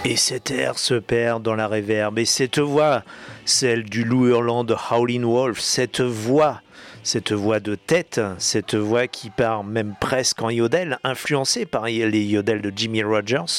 Et cet air se perd dans la réverb, et cette voix, celle du loup hurlant de Howlin' Wolf, cette voix de tête, cette voix qui part même presque en yodel, influencée par les yodels de Jimmy Rogers,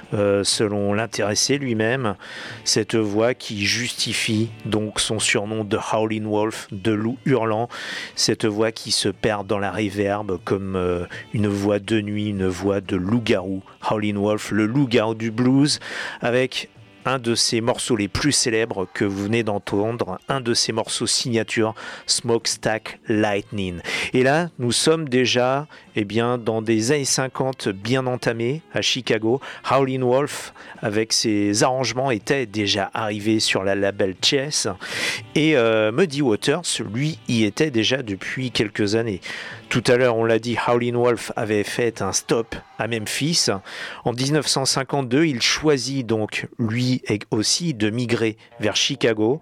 selon l'intéressé lui-même, cette voix qui justifie donc son surnom de Howlin' Wolf, de loup hurlant, cette voix qui se perd dans la réverb comme une voix de nuit, une voix de loup-garou. Howlin' Wolf, le loup-garou du blues, avec un de ses morceaux les plus célèbres que vous venez d'entendre, un de ses morceaux signature, Smokestack Lightning. Et là, nous sommes déjà dans des années 50 bien entamées à Chicago. Howlin' Wolf, avec ses arrangements, était déjà arrivé sur la label Chess. Et Muddy Waters, lui, y était déjà depuis quelques années. Tout à l'heure, on l'a dit, Howlin' Wolf avait fait un stop à Memphis. En 1952, il choisit donc, lui aussi, de migrer vers Chicago.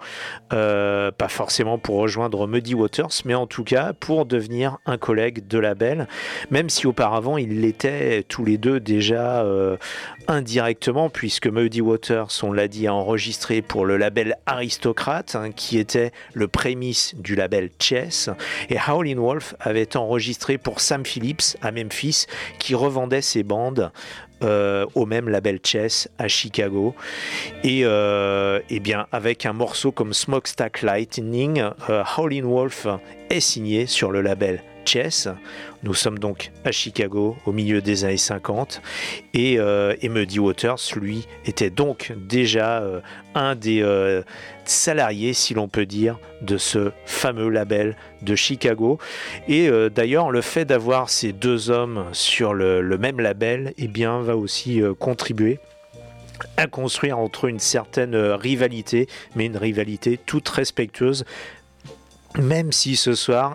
Pas forcément pour rejoindre Muddy Waters, mais en tout cas pour devenir un collègue de label, même si auparavant, ils l'étaient tous les deux déjà indirectement, puisque Muddy Waters, on l'a dit, a enregistré pour le label Aristocrate, qui était le prémisse du label Chess, et Howlin' Wolf avait enregistré pour Sam Phillips à Memphis, qui revendait ses bandes au même label Chess à Chicago. Et bien avec un morceau comme Smokestack Lightning, Howlin' Wolf est signé sur le label Chess. Nous sommes donc à Chicago au milieu des années 50 et Muddy Waters, lui, était donc déjà un des salariés, si l'on peut dire, de ce fameux label de Chicago. Et d'ailleurs, le fait d'avoir ces deux hommes sur le même label, va aussi contribuer à construire entre eux une certaine rivalité, mais une rivalité toute respectueuse, même si ce soir,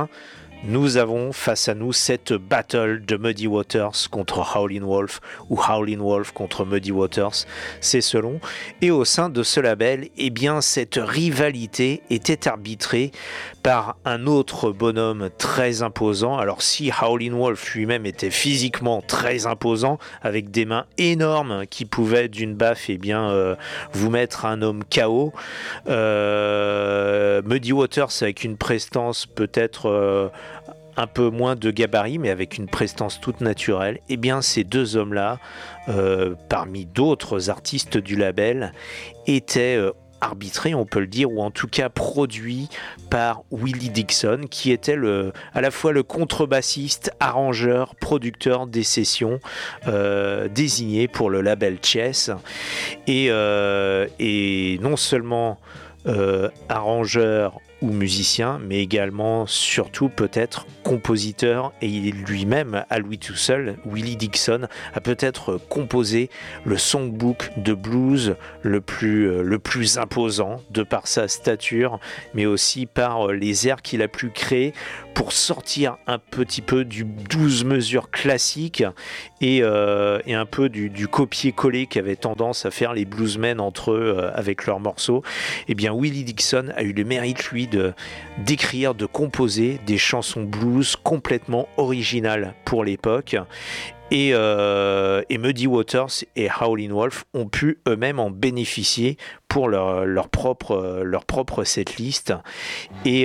nous avons face à nous cette battle de Muddy Waters contre Howlin' Wolf ou Howlin' Wolf contre Muddy Waters, c'est selon. Et au sein de ce label, cette rivalité était arbitrée par un autre bonhomme très imposant. Alors si Howlin' Wolf lui-même était physiquement très imposant, avec des mains énormes qui pouvaient d'une baffe vous mettre un homme KO, Muddy Waters avec une prestance peut-être un peu moins de gabarit, mais avec une prestance toute naturelle, ces deux hommes-là, parmi d'autres artistes du label, étaient arbitrés, on peut le dire, ou en tout cas produits par Willie Dixon, qui était à la fois le contrebassiste, arrangeur, producteur des sessions désigné pour le label Chess, et non seulement arrangeur ou musicien, mais également, surtout peut-être compositeur, et il lui-même, à lui tout seul, Willie Dixon, a peut-être composé le songbook de blues le plus imposant, de par sa stature, mais aussi par les airs qu'il a pu créer pour sortir un petit peu du 12 mesures classique et un peu du copier-coller qu'avaient tendance à faire les bluesmen entre eux avec leurs morceaux. Willie Dixon a eu le mérite, lui, d'écrire, de composer des chansons blues complètement originales pour l'époque. Et Muddy Waters et Howlin' Wolf ont pu eux-mêmes en bénéficier pour leur propre setlist. Et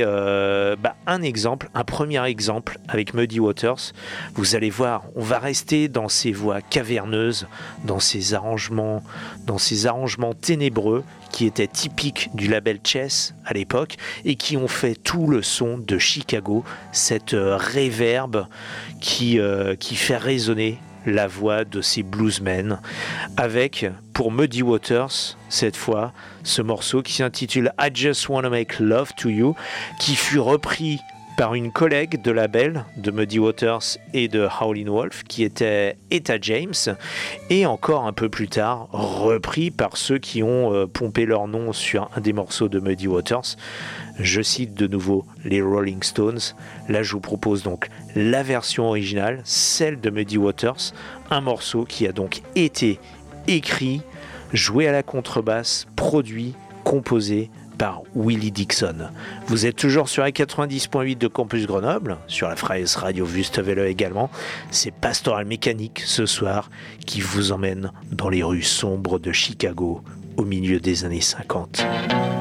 un premier exemple avec Muddy Waters, vous allez voir, on va rester dans ces voix caverneuses, dans ces arrangements ténébreux qui étaient typiques du label Chess à l'époque et qui ont fait tout le son de Chicago, cette réverb qui fait résonner la voix de ces bluesmen, avec, pour Muddy Waters, cette fois, ce morceau qui s'intitule I Just Wanna Make Love to You, qui fut repris par une collègue de label de Muddy Waters et de Howlin' Wolf, qui était Etta James, et encore un peu plus tard, repris par ceux qui ont pompé leur nom sur un des morceaux de Muddy Waters. Je cite de nouveau les Rolling Stones. Là, je vous propose donc la version originale, celle de Muddy Waters, un morceau qui a donc été écrit, joué à la contrebasse, produit, composé par Willie Dixon. Vous êtes toujours sur la 90.8 de Campus Grenoble, sur la Freies Radio Wüstewelle également. C'est Pastoral Mécanique ce soir qui vous emmène dans les rues sombres de Chicago au milieu des années 50.